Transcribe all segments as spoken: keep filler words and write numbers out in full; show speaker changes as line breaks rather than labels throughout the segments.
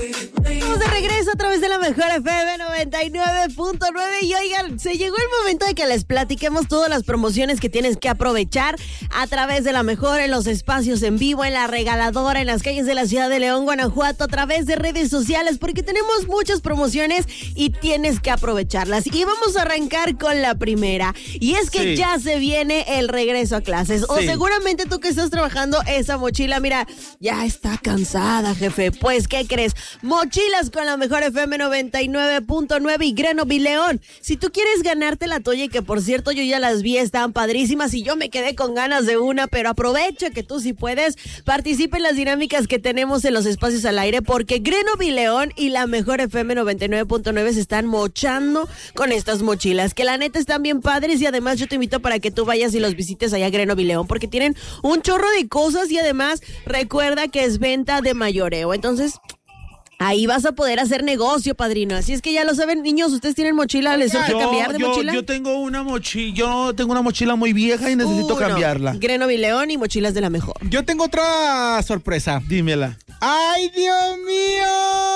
Estamos de regreso a través de la mejor F M noventa y nueve punto nueve y oigan, se llegó el momento de que les platiquemos todas las promociones que tienes que aprovechar a través de la mejor, en los espacios en vivo, en la regaladora, en las calles de la ciudad de León, Guanajuato, a través de redes sociales, porque tenemos muchas promociones y tienes que aprovecharlas. Y vamos a arrancar con la primera, y es que sí, ya se viene el regreso a clases, sí, o seguramente tú que estás trabajando esa mochila, mira, ya está cansada, jefe. Pues, ¿qué crees? Mochilas con la mejor F M noventa y nueve punto nueve y Grenoble León. Si tú quieres ganarte la toalla, que por cierto yo ya las vi, estaban padrísimas y yo me quedé con ganas de una, pero aprovecha que tú sí puedes, participa en las dinámicas que tenemos en los espacios al aire, porque Grenoble León y la mejor F M noventa y nueve punto nueve se están mochando con estas mochilas, que la neta están bien padres, y además yo te invito para que tú vayas y los visites allá a Grenoble León, porque tienen un chorro de cosas y además recuerda que es venta de mayoreo. Entonces, ahí vas a poder hacer negocio, padrino. Así es que ya lo saben, niños, ¿ustedes tienen mochila? ¿Les urge cambiar de
yo,
mochila?
Yo tengo una mochila, yo tengo una mochila muy vieja y necesito uh, cambiarla.
No. Grenoble León y mochilas de la mejor.
Yo tengo otra sorpresa.
Dímela.
¡Ay, Dios mío!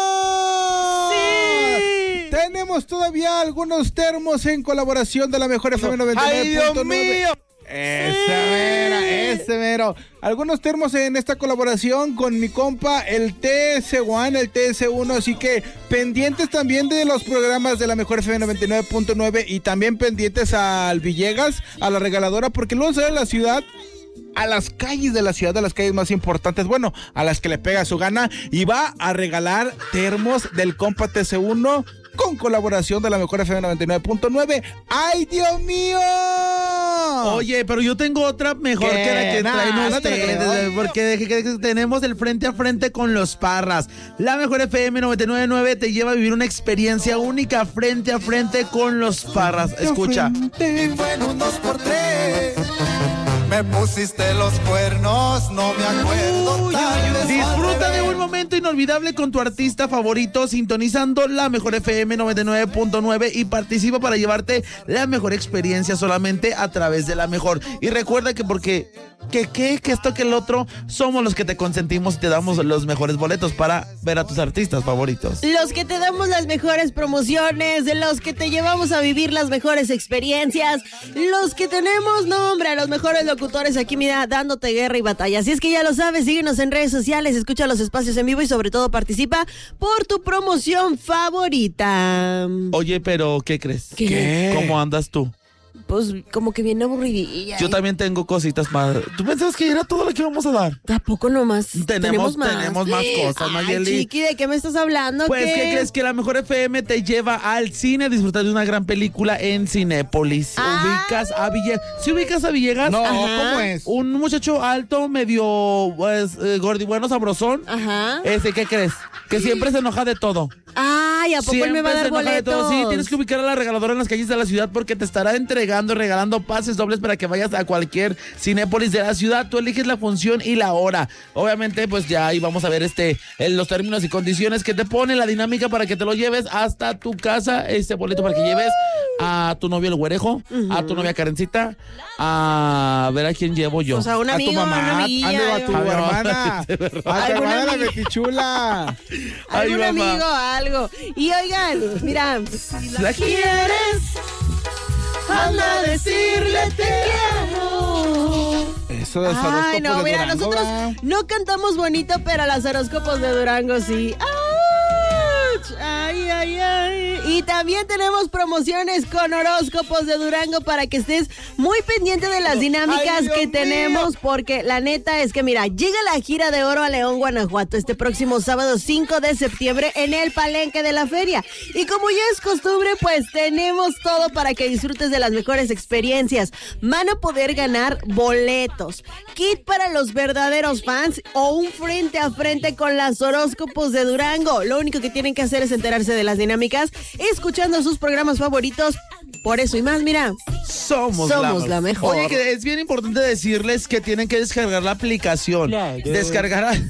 ¡Sí!
Tenemos todavía algunos termos en colaboración de la mejor F M noventa y nueve punto nueve.
¡Ay, Dios mío!
Ese mero, ese mero. Algunos termos en esta colaboración con mi compa, el T S uno, el T S uno. Así que pendientes también de los programas de la mejor F M noventa y nueve punto nueve y también pendientes al Villegas, a la regaladora, porque luego sale a la ciudad, a las calles de la ciudad, a las calles más importantes, bueno, a las que le pega su gana, y va a regalar termos del compa T S uno con colaboración de la mejor F M noventa y nueve punto nueve. ¡Ay, Dios mío!
Oye, pero yo tengo otra mejor
¿Qué?
que la que
Nah,
traen
no
ustedes,
te
porque que, que, que tenemos el frente a frente con los Parras. La mejor F M noventa y nueve punto nueve te lleva a vivir una experiencia única frente a frente con los Parras. Escucha.
Y fue en un dos por tres. Me pusiste los cuernos, no me acuerdo.
Uy, uy, uy. Disfruta de un momento inolvidable con tu artista favorito, sintonizando la mejor F M noventa y nueve punto nueve y participa para llevarte la mejor experiencia solamente a través de la mejor. Y recuerda que porque que qué, que esto, que el otro, somos los que te consentimos y te damos los mejores boletos para ver a tus artistas favoritos.
Los que te damos las mejores promociones, los que te llevamos a vivir las mejores experiencias, los que tenemos, no hombre, a los mejores locutores aquí, mira, dándote guerra y batalla. Así es que ya lo sabes, síguenos en redes sociales, escucha los espacios en vivo y sobre todo participa por tu promoción favorita.
Oye, pero ¿qué crees?
¿Qué?
¿Qué?
¿Cómo andas tú?
Pues como que bien aburridilla.
Yo
¿eh?
también tengo cositas más. ¿Tú pensabas que era todo lo que íbamos a dar?
Tampoco nomás.
Tenemos,
Tenemos más.
tenemos más cosas,
Ay,
Nayeli.
Chiqui, ¿de qué me estás hablando?
Pues,
¿qué?
¿qué crees? Que la mejor F M te lleva al cine a disfrutar de una gran película en Cinépolis.
Ah.
Ubicas a Villegas. ¿Sí ubicas a Villegas?
No,
Ajá.
¿cómo es?
Un muchacho alto, medio pues, eh, gordibueno, sabrosón.
Ajá.
Ese, ¿qué crees? Que siempre se enoja de todo.
Ay, ¿a poco él me va a dar
se enoja de todo.
boletos?
Sí, tienes que ubicar a la regaladora en las calles de la ciudad porque te estará entregando, regalando pases dobles para que vayas a cualquier Cinépolis de la ciudad. Tú eliges la función y la hora. Obviamente, pues ya ahí vamos a ver este en los términos y condiciones que te pone la dinámica para que te lo lleves hasta tu casa. Este boleto para que lleves a tu novio el güerejo, uh-huh, a tu novia Karencita, a ver a quién llevo yo.
O sea, un
A
amigo,
tu mamá,
una amiguilla.
amigo, a tu
Ay,
hermana,
de verdad.
a tu
Algún
hermana la
amigo.
Betichula.
Ay,
Algún
mamá.
amigo, algo. Y oigan, mira, si
¿La
quieres, anda a decirle te quiero.
Eso de los
Ay,
horóscopos
no,
de
mira,
Durango,
nosotros
¿va?
no cantamos bonito, pero las horóscopos de Durango sí. ¡Auch! Ay, ay, ay. Y también tenemos promociones con horóscopos de Durango para que estés muy pendiente de las dinámicas
Ay, Dios
que
mío.
tenemos, porque la neta es que, mira, llega la gira de oro a León, Guanajuato, este próximo sábado cinco de septiembre en el Palenque de la Feria. Y como ya es costumbre, pues tenemos todo para que disfrutes de las mejores experiencias. Van a poder ganar boletos, kit para los verdaderos fans o un frente a frente con las horóscopos de Durango. Lo único que tienen que hacer es enterarse de las dinámicas, escuchando sus programas favoritos. Por eso y más, mira,
Somos,
Somos la mejor.
Oye, que es bien importante decirles que tienen que descargar la aplicación.
Claro.
Descargar a...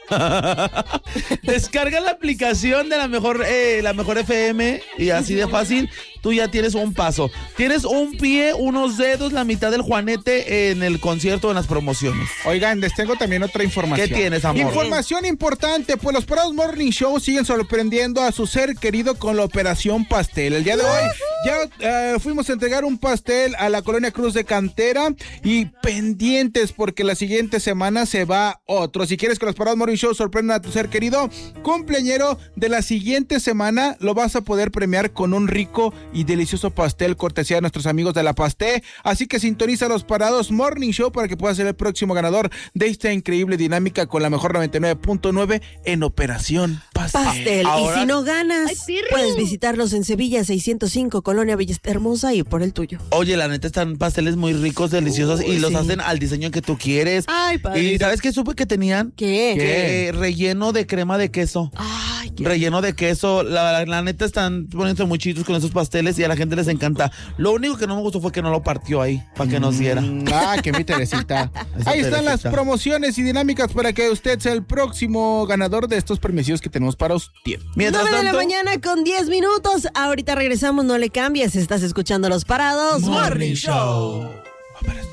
Descarga la aplicación de la mejor, eh, la mejor F M y así de fácil tú ya tienes un paso. Tienes un pie, unos dedos, la mitad del juanete en el concierto, en las promociones.
Oigan, les tengo también otra información.
¿Qué tienes, amor?
Información importante, pues los Parados Morning Show siguen sorprendiendo a su ser querido con la Operación Pastel. El día de hoy ya uh, fuimos a entregar un pastel a la Colonia Cruz de Cantera y pendientes porque la siguiente semana se va otro. Si quieres que los Parados Morning Show sorprendan a tu ser querido, cumpleañero de la siguiente semana lo vas a poder premiar con un rico y delicioso pastel cortesía de nuestros amigos de La Pasté. Así que sintoniza los Parados Morning Show para que puedas ser el próximo ganador de esta increíble dinámica con la mejor noventa y nueve punto nueve en Operación Pastel.
Pastel.
Ahora...
Y si no ganas, Ay, puedes visitarlos en Sevilla seiscientos cinco, Colonia Villahermosa, y por el tuyo.
Oye, la neta están pasteles muy ricos, deliciosos. Uy, y los sí. hacen al diseño que tú quieres.
Ay, padre.
Y ¿sabes qué supe que tenían?
¿Qué?
Que eh, relleno de crema de queso.
Ay, qué
Relleno de queso. La, la, la neta están poniéndose muy chitos con esos pasteles y a la gente les encanta. Lo único que no me gustó fue que no lo partió ahí para que nos diera.
Mm, ah, que mi Teresita. Ahí están las promociones y dinámicas para que usted sea el próximo ganador de estos premios que tenemos para usted.
Mientras
nueve
tanto,
de la mañana con diez minutos. Ahorita regresamos, no le cambies. Estás escuchando Los Parados
Morning Show.